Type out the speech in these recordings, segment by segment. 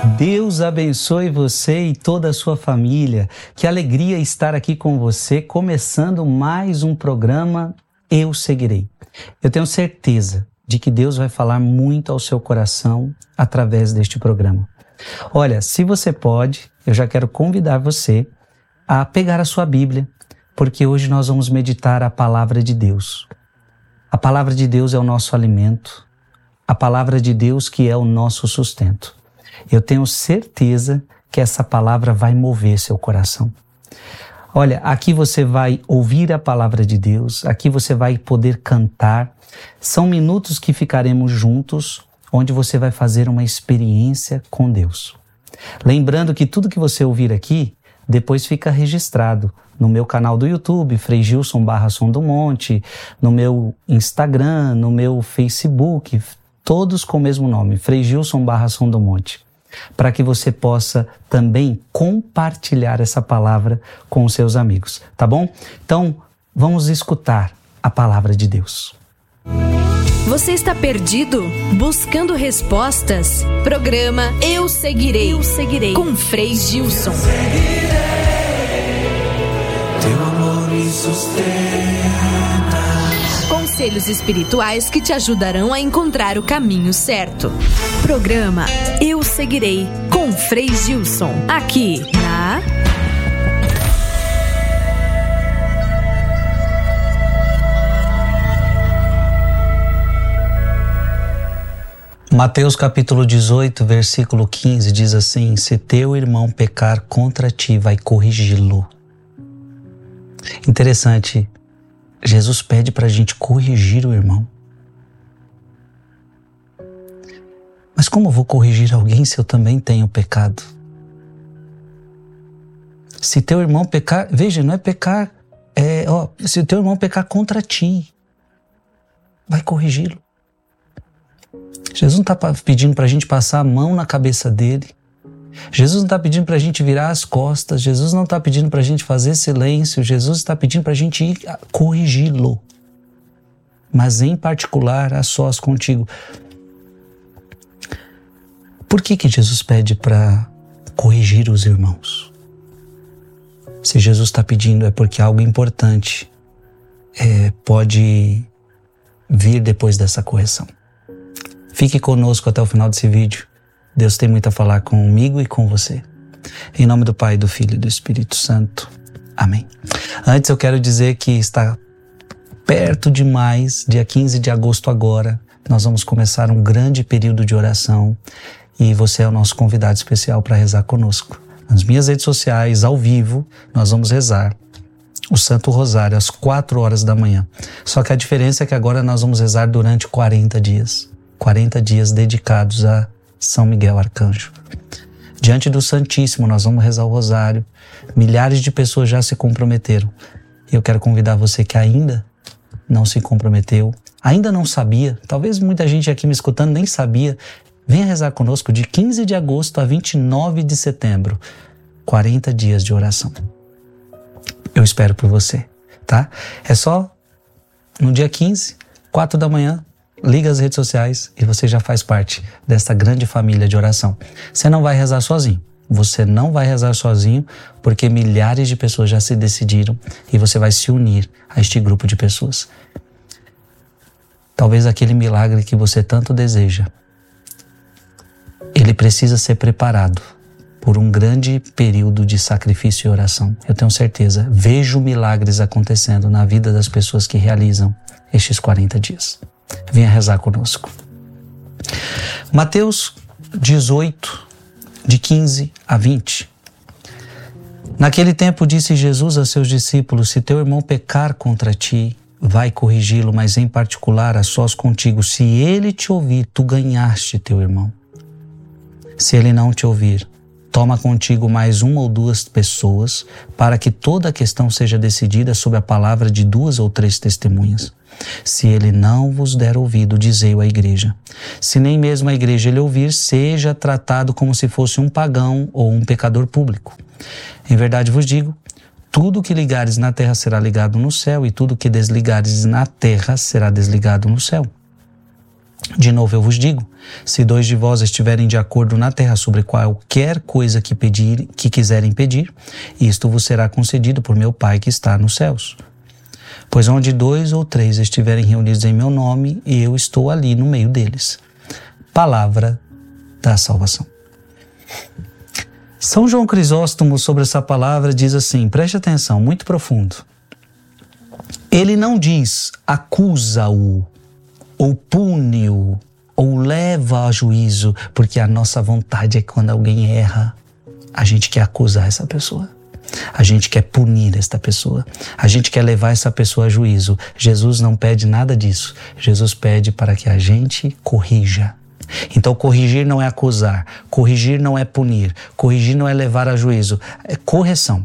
Deus abençoe você e toda a sua família. Que alegria estar aqui com você, começando mais um programa Eu Seguirei. Eu tenho certeza de que Deus vai falar muito ao seu coração através deste programa. Olha, se você pode, eu já quero convidar você a pegar a sua Bíblia, porque hoje nós vamos meditar a palavra de Deus. A palavra de Deus é o nosso alimento, a palavra de Deus que é o nosso sustento. Eu tenho certeza que essa palavra vai mover seu coração. Olha, aqui você vai ouvir a palavra de Deus, aqui você vai poder cantar. São minutos que ficaremos juntos, onde você vai fazer uma experiência com Deus. Lembrando que tudo que você ouvir aqui, depois fica registrado no meu canal do YouTube, Frei Gilson /Som do Monte, no meu Instagram, no meu Facebook, todos com o mesmo nome, Frei Gilson /Som do Monte, para que você possa também compartilhar essa palavra com os seus amigos, tá bom? Então, vamos escutar a palavra de Deus. Você está perdido? Buscando respostas? Programa Eu Seguirei. Eu Seguirei. Com Frei Gilson. Teu amor me sustenta. Conselhos espirituais que te ajudarão a encontrar o caminho certo. Programa Eu Seguirei. Com Frei Gilson. Aqui na... Mateus capítulo 18, versículo 15 diz assim: se teu irmão pecar contra ti, vai corrigi-lo. Interessante, Jesus pede para a gente corrigir o irmão. Mas como vou corrigir alguém se eu também tenho pecado? Se teu irmão pecar, veja, não é pecar, se teu irmão pecar contra ti, vai corrigi-lo. Jesus não está pedindo para a gente passar a mão na cabeça dele. Jesus não está pedindo para a gente virar as costas. Jesus não está pedindo para a gente fazer silêncio. Jesus está pedindo para a gente ir corrigi-lo. Mas em particular, a sós contigo. Por que Jesus pede para corrigir os irmãos? Se Jesus está pedindo é porque algo importante pode vir depois dessa correção. Fique conosco até o final desse vídeo. Deus tem muito a falar comigo e com você. Em nome do Pai, do Filho e do Espírito Santo. Amém. Antes eu quero dizer que está perto demais, dia 15 de agosto agora, nós vamos começar um grande período de oração e você é o nosso convidado especial para rezar conosco. Nas minhas redes sociais, ao vivo, nós vamos rezar o Santo Rosário às 4 horas da manhã. Só que a diferença é que agora nós vamos rezar durante 40 dias. 40 dias dedicados a São Miguel Arcanjo. Diante do Santíssimo, nós vamos rezar o Rosário. Milhares de pessoas já se comprometeram. Eu quero convidar você que ainda não se comprometeu, ainda não sabia, talvez muita gente aqui me escutando nem sabia, venha rezar conosco de 15 de agosto a 29 de setembro. 40 dias de oração. Eu espero por você, tá? É só no dia 15, 4 da manhã, liga as redes sociais e você já faz parte dessa grande família de oração. Você não vai rezar sozinho. Você não vai rezar sozinho porque milhares de pessoas já se decidiram e você vai se unir a este grupo de pessoas. Talvez aquele milagre que você tanto deseja, ele precisa ser preparado por um grande período de sacrifício e oração. Eu tenho certeza, vejo milagres acontecendo na vida das pessoas que realizam estes 40 dias. Venha rezar conosco. Mateus 18, de 15 a 20. Naquele tempo disse Jesus a seus discípulos: se teu irmão pecar contra ti, vai corrigi-lo, mas em particular a sós contigo. Se ele te ouvir, tu ganhaste teu irmão. Se ele não te ouvir, toma contigo mais 1 ou 2 pessoas, para que toda a questão seja decidida sob a palavra de 2 ou 3 testemunhas. Se ele não vos der ouvido, dizei-o à igreja. Se nem mesmo a igreja ele ouvir, seja tratado como se fosse um pagão ou um pecador público. Em verdade vos digo, tudo que ligares na terra será ligado no céu, e tudo que desligares na terra será desligado no céu. De novo eu vos digo, se 2 de vós estiverem de acordo na terra sobre qualquer coisa que quiserem pedir, isto vos será concedido por meu Pai que está nos céus. Pois onde 2 ou 3 estiverem reunidos em meu nome, eu estou ali no meio deles. Palavra da salvação. São João Crisóstomo, sobre essa palavra, diz assim, preste atenção, muito profundo. Ele não diz acusa-o, ou pune-o, ou leva a juízo, porque a nossa vontade é que quando alguém erra, a gente quer acusar essa pessoa. A gente quer punir esta pessoa. A gente quer levar essa pessoa a juízo. Jesus não pede nada disso. Jesus pede para que a gente corrija. Então corrigir não é acusar, corrigir não é punir, corrigir não é levar a juízo, é correção.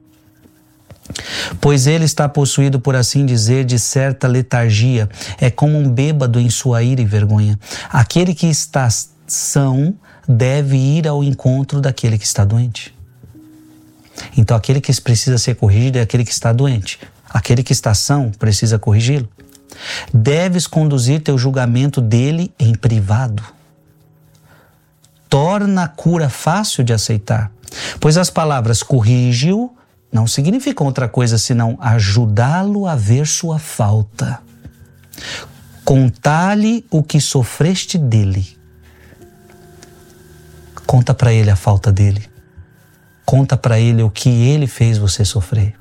Pois ele está possuído, por assim dizer, de certa letargia, é como um bêbado em sua ira e vergonha. Aquele que está são deve ir ao encontro daquele que está doente. Então aquele que precisa ser corrigido é aquele que está doente. Aquele que está são precisa corrigi-lo. Deves conduzir teu julgamento dele em privado. Torna a cura fácil de aceitar, pois as palavras corrige-o não significam outra coisa senão ajudá-lo a ver sua falta. Contar-lhe o que sofreste dele. Conta para ele a falta dele. Conta para ele o que ele fez você sofrer.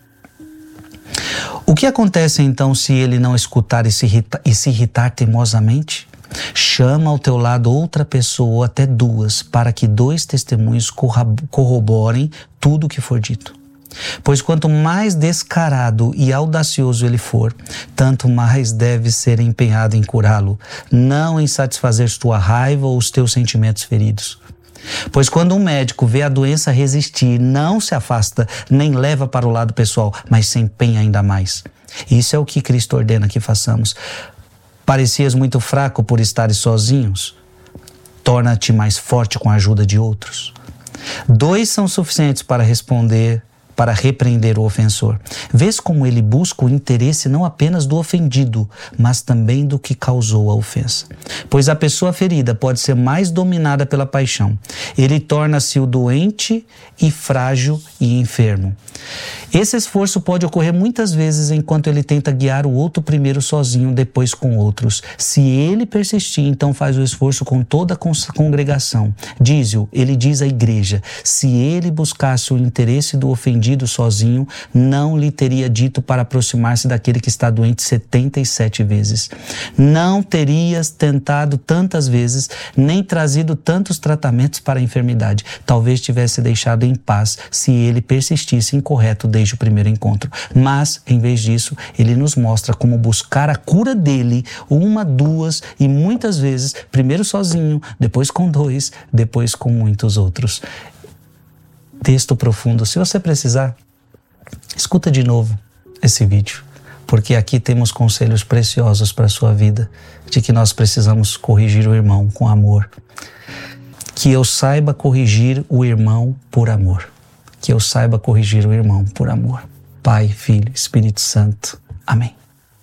O que acontece então se ele não escutar e se irritar teimosamente? Chama ao teu lado outra pessoa ou até 2, para que 2 testemunhos corroborem tudo o que for dito. Pois quanto mais descarado e audacioso ele for, tanto mais deve ser empenhado em curá-lo, não em satisfazer tua raiva ou os teus sentimentos feridos. Pois quando um médico vê a doença resistir, não se afasta nem leva para o lado pessoal, mas se empenha ainda mais. Isso é o que Cristo ordena que façamos. Parecias muito fraco por estares sozinhos? Torna-te mais forte com a ajuda de outros. 2 são suficientes para repreender o ofensor. Vês como ele busca o interesse não apenas do ofendido, mas também do que causou a ofensa. Pois a pessoa ferida pode ser mais dominada pela paixão. Ele torna-se o doente e frágil e enfermo. Esse esforço pode ocorrer muitas vezes enquanto ele tenta guiar o outro primeiro sozinho, depois com outros. Se ele persistir, então faz o esforço com toda a congregação. Ele diz à igreja, se ele buscasse o interesse do ofendido sozinho, não lhe teria dito para aproximar-se daquele que está doente 77 vezes. Não terias tentado tantas vezes, nem trazido tantos tratamentos para a enfermidade. Talvez tivesse deixado em paz se ele persistisse incorreto desde o primeiro encontro. Mas, em vez disso, ele nos mostra como buscar a cura dele 1, 2 e muitas vezes, primeiro sozinho, depois com 2, depois com muitos outros. Texto profundo. Se você precisar, escuta de novo esse vídeo, porque aqui temos conselhos preciosos para a sua vida, de que nós precisamos corrigir o irmão com amor. Que eu saiba corrigir o irmão por amor. Que eu saiba corrigir o irmão por amor. Pai, Filho, Espírito Santo. Amém.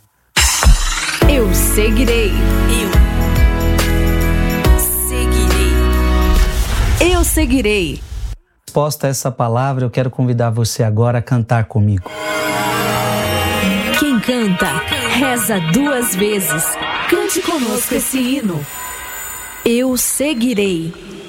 Eu seguirei. Eu seguirei. Resposta a essa palavra, eu quero convidar você agora a cantar comigo. Quem canta, reza 2 vezes. Cante conosco esse hino. Eu seguirei.